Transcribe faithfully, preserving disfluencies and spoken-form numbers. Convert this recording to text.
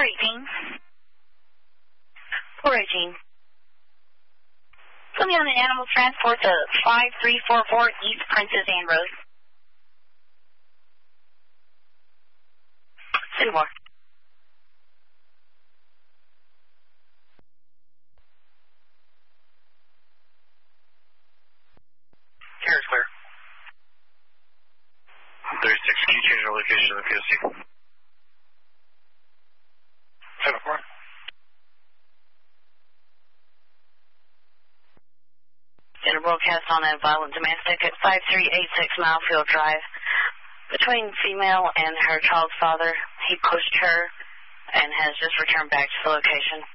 eighteen. four eighteen. Put me on an animal transport to five three four four East Princess Anne Road. Two more. Here's clear. thirty-six, can you change your location of the P O C? seven four. Get a broadcast on a violent domestic at five three eight six Milefield Drive. Between female and her child's father, he pushed her and has just returned back to the location.